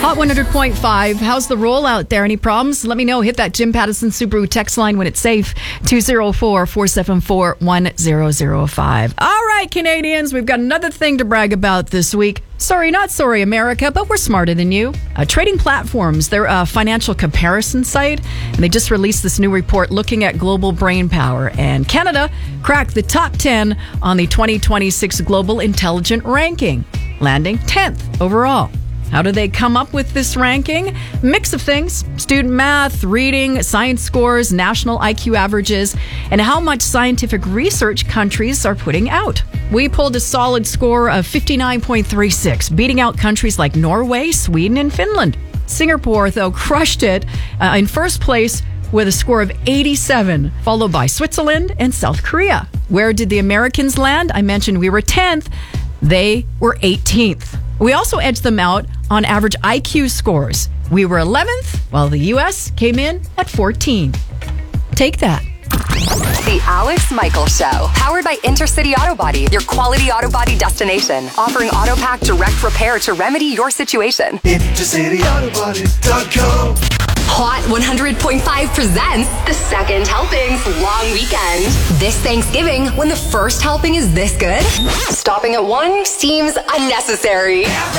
Hot 100.5. How's the roll out there? Any problems? Let me know. Hit that Jim Pattison Subaru text line when it's safe. 204-474-1005. All right, Canadians, we've got another thing to brag about this week. Sorry, not sorry, America, but we're smarter than you. Trading Platforms, they're a financial comparison site, and they just released this new report looking at global brain power. And Canada cracked the top 10 on the 2026 Global Intelligent Ranking, landing 10th overall. How do they come up with this ranking? Mix of things: student math, reading, science scores, national IQ averages, and how much scientific research countries are putting out. We pulled a solid score of 59.36, beating out countries like Norway, Sweden, and Finland. Singapore, though, crushed it in first place with a score of 87, followed by Switzerland and South Korea. Where did the Americans land? I mentioned we were 10th. They were 18th. We also edged them out on average IQ scores. We were 11th, while the U.S. came in at 14. Take that. The Alex Michaels Show, powered by Intercity Auto Body, your quality auto body destination, offering AutoPack direct repair to remedy your situation. IntercityAutoBody.com. Hot 100.5 presents the Second Helpings Long Weekend. This Thanksgiving, when the first helping is this good, stopping at one seems unnecessary.